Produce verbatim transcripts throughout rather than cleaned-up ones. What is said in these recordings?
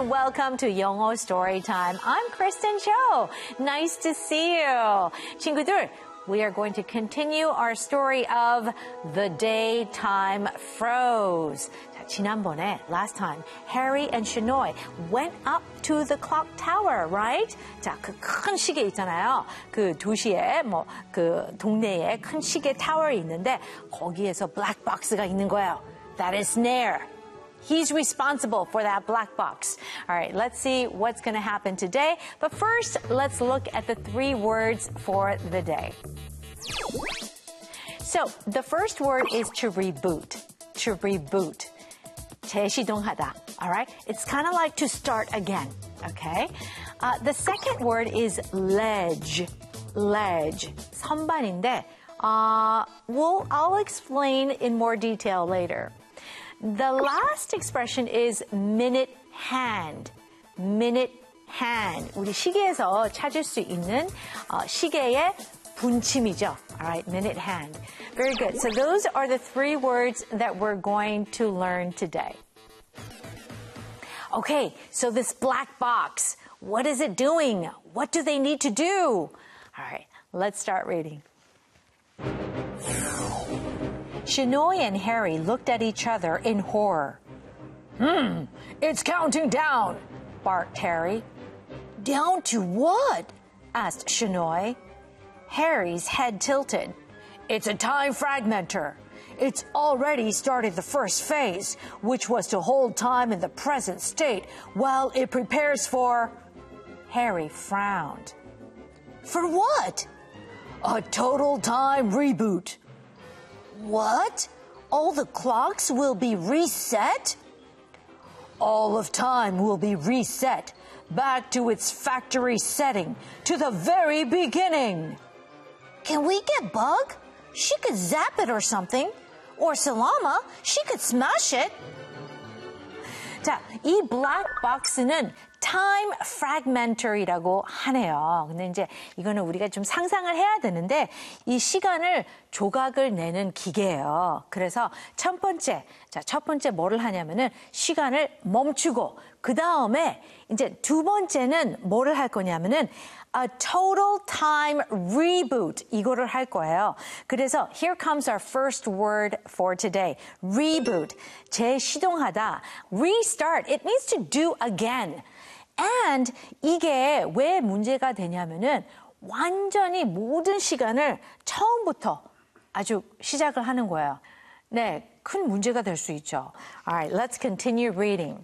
and welcome to 영어 Story Time. I'm Kristen Cho. Nice to see you. 친구들, we are going to continue our story of the daytime froze. 자, 지난번에, last time, Harry and Shinoy went up to the clock tower, right? 자, 그 큰 시계 있잖아요. 그 도시에, 뭐, 그 동네에 큰 시계 타워에 있는데 거기에서 black box가 있는 거예요. That is Nair. He's responsible for that black box. All right, let's see what's going to happen today. But first, let's look at the three words for the day. So, the first word is to reboot. To reboot. 재시동하다. All right? It's kind of like to start again. Okay? Uh, the second word is ledge. Ledge. 선반인데, uh, we'll, I'll explain in more detail later. The last expression is minute hand. Minute hand. 우리 시계에서 찾을 수 있는 어, 시계의 분침이죠. All right, minute hand. Very good. So those are the three words that we're going to learn today. Okay, so this black box, what is it doing? What do they need to do? All right, let's start reading. Shinoy and Harry looked at each other in horror. Hmm, it's counting down, barked Harry. Down to what? Asked Shinoy. Harry's head tilted. It's a time fragmenter. It's already started the first phase, which was to hold time in the present state while it prepares for... Harry frowned. For what? A total time reboot. What? All the clocks will be reset? All of time will be reset back to its factory setting, to the very beginning. Can we get Bug? She could zap it or something. Or Salama, she could smash it. 자, 이 black box는 time fragmenter이라고 하네요. 근데 이제 이거는 우리가 좀 상상을 해야 되는데 이 시간을 조각을 내는 기계예요. 그래서 첫 번째, 자, 첫 번째 뭐를 하냐면은 시간을 멈추고 그 다음에 이제 두 번째는 뭐를 할 거냐면은 a total time reboot 이거를 할 거예요. 그래서 here comes our first word for today. Reboot. 재시동하다. Restart. It means to do again. And 이게 왜 문제가 되냐면은 완전히 모든 시간을 처음부터 아주 시작을 하는 거예요. 네, 큰 문제가 될 수 있죠. All right, let's continue reading.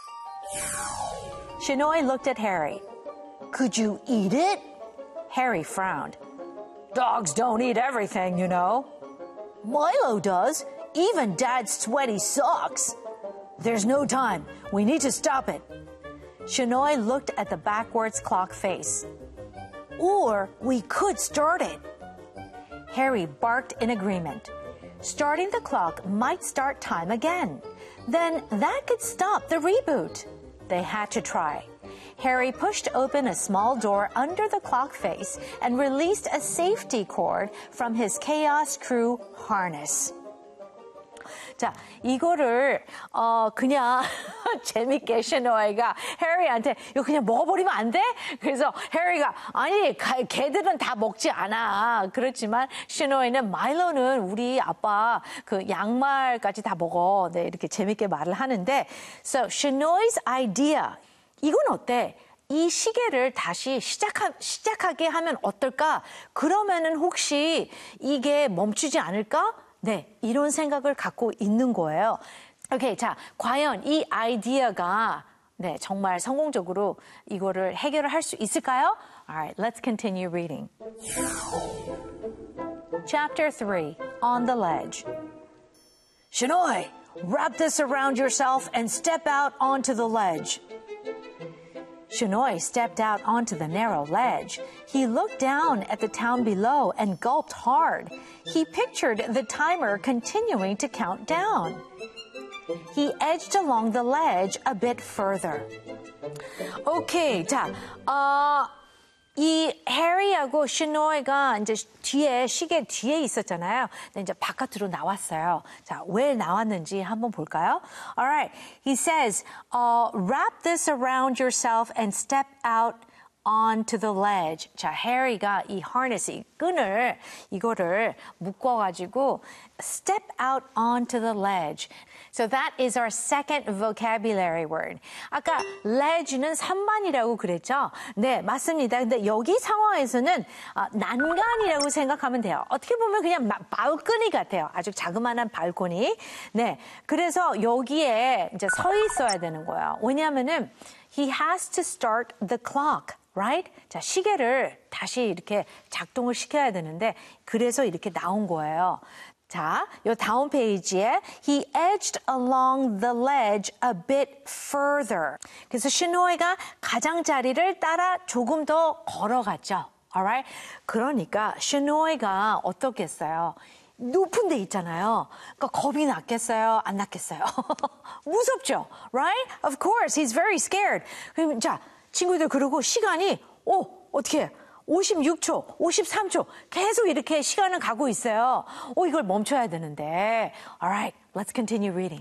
Shinoy looked at Harry. Could you eat it? Harry frowned. Dogs don't eat everything, you know. Milo does, even Dad's sweaty socks. There's no time. We need to stop it. Shinoy looked at the backwards clock face. Or we could start it. Harry barked in agreement. Starting the clock might start time again. Then that could stop the reboot. They had to try. Harry pushed open a small door under the clock face and released a safety cord from his Chaos Crew harness. 자, 이거를 어 그냥 재밌게 셔노이가 해리한테 이거 그냥 먹어버리면 안 돼? 그래서 해리가 아니 개들은 다 먹지 않아. 그렇지만 셔노이는 마일로는 우리 아빠 그 양말까지 다 먹어. 네, 이렇게 재밌게 말을 하는데 So Shinoy's idea 이건 어때? 이 시계를 다시 시작하, 시작하게 하면 어떨까? 그러면은 혹시 이게 멈추지 않을까? 네, 이런 생각을 갖고 있는 거예요. 오케이, 자, 과연 이 아이디어가 네, 정말 성공적으로 이거를 해결을 할 수 있을까요? Alright, let's continue reading. Chapter three, On the Ledge. Shinoy, wrap this around yourself and step out onto the ledge. Shinoy stepped out onto the narrow ledge. He looked down at the town below and gulped hard. He pictured the timer continuing to count down. He edged along the ledge a bit further. Okay, 자, 어, 이 해리하고 슈노이가 이제 뒤에 시계 뒤에 있었잖아요. 근데 이제 바깥으로 나왔어요. 자, 왜 나왔는지 한번 볼까요? Alright, he says, uh, wrap this around yourself and step out onto the ledge. 자, 해리가 이 harness, 이 끈을 이거를 묶어가지고 step out onto the ledge. So that is our second vocabulary word. 아까 ledge는 산반이라고 그랬죠? 네, 맞습니다. 근데 여기 상황에서는 아, 난간이라고 생각하면 돼요. 어떻게 보면 그냥 마, 발코니 같아요. 아주 자그마한 발코니. 네, 그래서 여기에 이제 서 있어야 되는 거예요. 왜냐하면은 he has to start the clock. Right? 자, 시계를 다시 이렇게 작동을 시켜야 되는데 그래서 이렇게 나온 거예요. 자, 요 다음 페이지에 he edged along the ledge a bit further. 그래서 슈노이가 가장자리를 따라 조금 더 걸어갔죠. Alright? 그러니까 슈노이가 어떻겠어요? 높은 데 있잖아요. 그러니까 겁이 났겠어요? 안 났겠어요? 무섭죠? Right? Of course, he's very scared. 그럼 자, 친구들 그러고 시간이 오 어떻게 오십육 초, 오십삼 초 계속 이렇게 시간은 가고 있어요. 오 이걸 멈춰야 되는데. Alright, let's continue reading.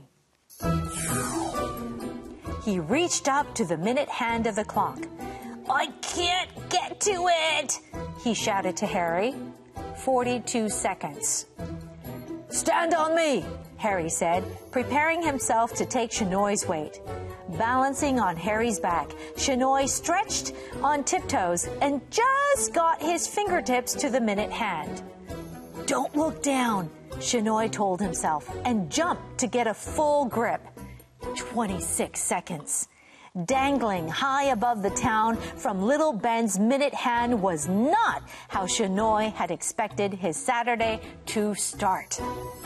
He reached up to the minute hand of the clock. I can't get to it, he shouted to Harry. forty-two seconds. Stand on me, Harry said, preparing himself to take Shinoi's weight. Balancing on Harry's back, Shinoi stretched on tiptoes and just got his fingertips to the minute hand. Don't look down, Shinoi told himself, and jumped to get a full grip. twenty-six seconds. Dangling high above the town from Little Ben's minute hand was not how Shinoi had expected his Saturday to start.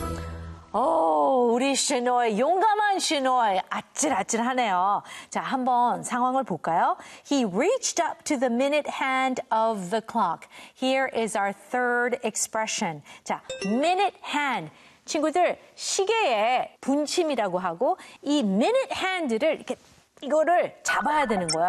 오, 우리 슈노이, 용감한 슈노이, 아찔아찔하네요. 자, 한번 상황을 볼까요? He reached up to the minute hand of the clock. Here is our third expression. 자, minute hand. 친구들, 시계의 분침이라고 하고 이 minute hand를 이렇게 이거를 잡아야 되는 거예요.